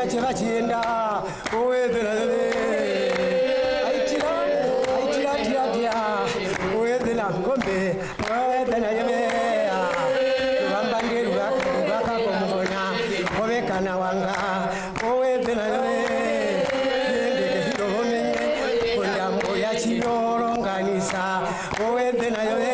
cheva chienda owedela aitira dia owedela ngombe owedela yemea wambangeru waka komona owekana wanga owedela yende hiro menye kondambo ya chiyoronganisa owedela